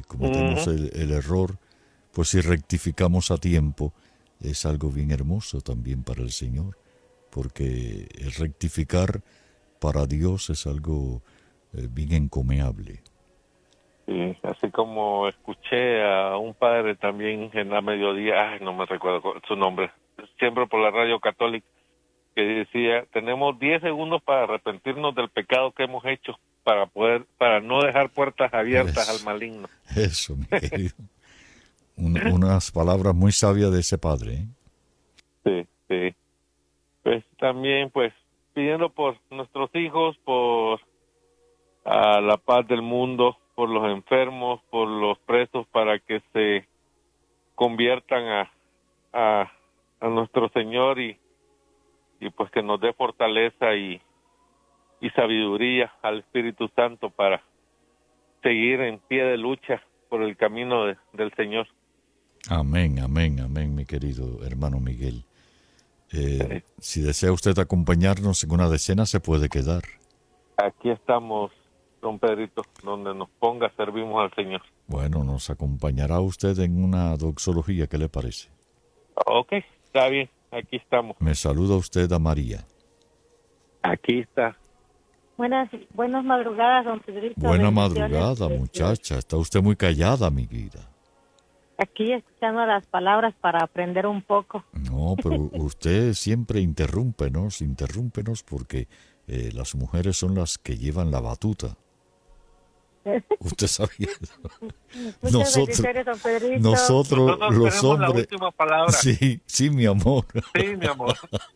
cometemos el error, pues si rectificamos a tiempo, es algo bien hermoso también para el Señor, porque el rectificar para Dios es algo bien encomiable. Sí, así como escuché a un padre también en la mediodía, no me recuerdo su nombre, siempre por la radio católica, que decía, tenemos 10 segundos para arrepentirnos del pecado que hemos hecho, para no dejar puertas abiertas al Eso, maligno. eso, mi querido. Unas palabras muy sabias de ese padre, ¿eh? Sí, sí. Pues también, pues, pidiendo por nuestros hijos, por la paz del mundo, por los enfermos, por los presos, para que se conviertan a, a nuestro Señor y pues que nos dé fortaleza y sabiduría al Espíritu Santo para seguir en pie de lucha por el camino del Señor. Amén, amén, amén, mi querido hermano Miguel. Sí. Si desea usted acompañarnos en una decena, se puede quedar. Aquí estamos, don Pedrito, donde nos ponga, servimos al Señor. Bueno, nos acompañará usted en una doxología, ¿qué le parece? Ok, está bien, aquí estamos. Me saluda usted a María. Aquí está. Buenas madrugadas, don Pedrito. Buena Bendiciones. madrugada, muchacha. Está usted muy callada, mi vida. Aquí escuchando las palabras para aprender un poco. No, pero usted siempre interrúmpenos porque las mujeres son las que llevan la batuta. Usted sabía eso. Muchas bendiciones, don Pedrito. Nosotros los tenemos la hombres. última palabra. Sí, sí, mi amor. Sí, mi amor.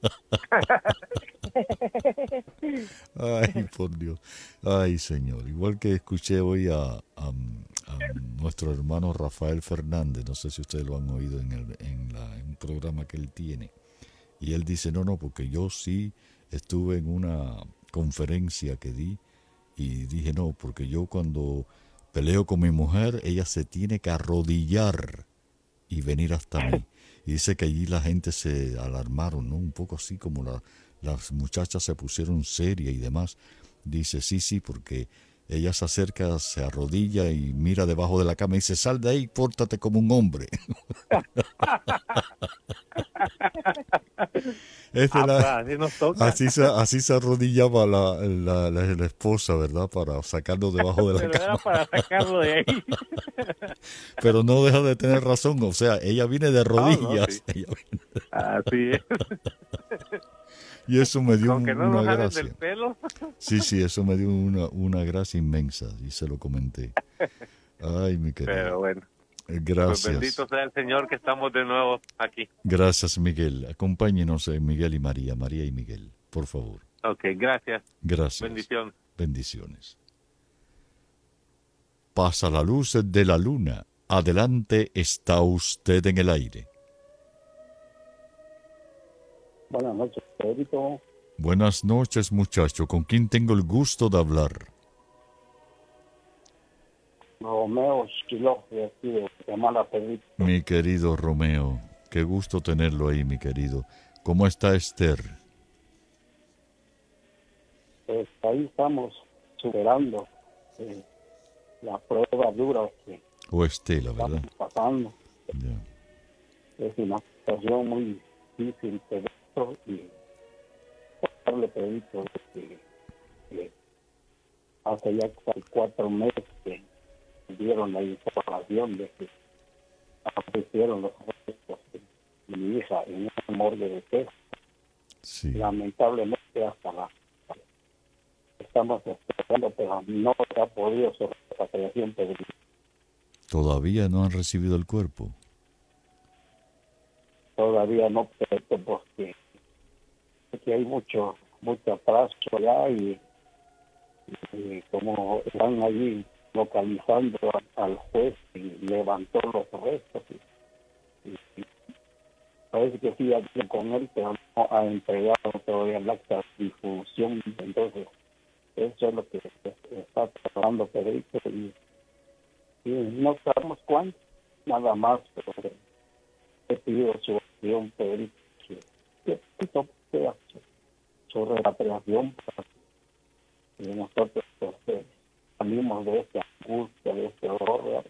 Ay, por Dios. Ay, Señor. Igual que escuché hoy a nuestro hermano Rafael Fernández, no sé si ustedes lo han oído en un programa que él tiene. Y él dice, no, porque yo sí estuve en una conferencia que di y dije, no, porque yo cuando peleo con mi mujer, ella se tiene que arrodillar y venir hasta mí. Y dice que allí la gente se alarmaron, ¿no? Un poco así como las muchachas se pusieron serias y demás. Dice, sí, porque ella se acerca, se arrodilla y mira debajo de la cama y dice, sal de ahí, pórtate como un hombre. Así nos toca. Así se arrodillaba la esposa, ¿verdad? Para sacarlo debajo de la Pero era cama. para sacarlo de ahí. Pero no deja de tener razón, o sea, ella viene de No, sí. rodillas. Así es. Y eso me dio Con que no una nos jalen del gracia. pelo. Sí, eso me dio una gracia inmensa y se lo comenté. Ay, mi querido. Pero bueno. Pues Gracias. bendito sea el Señor que estamos de nuevo aquí. Gracias, Miguel. Acompáñenos, Miguel y María y Miguel, por favor. Ok, gracias. Gracias. Bendición. Bendiciones. Pasa la luz de la luna. Adelante, está usted en el aire. Buenas noches, Pedrito. Buenas noches, muchacho. ¿Con quién tengo el gusto de hablar? Romeo Esquiló, de aquí de Guatemala, Pedrito. Mi querido Romeo, qué gusto tenerlo ahí, mi querido. ¿Cómo está Esther? Pues ahí estamos superando la prueba dura que O Estela, ¿verdad? estamos pasando. Ya. Es una situación muy difícil, Pedrito, y darle, Pedrito, que hace ya casi 4 meses que dieron la información de que aparecieron los restos de mi hija en una morgue de Texas. Sí. Lamentablemente estamos esperando, pero no se ha podido su repatriación, Pedrito. Todavía no han recibido el cuerpo. Todavía no, Pedrito, porque hay mucho atraso allá y como están allí localizando al juez y levantó los restos y parece que sí hablé con él, pero no ha entregado todavía el acta de difusión. Entonces eso es lo que está tratando, Pedrito, y no sabemos cuándo, nada más, pero he pedido su acción, Pedrito, que esto sea su repatriación para que nosotros salimos de esta angustia, de este horror,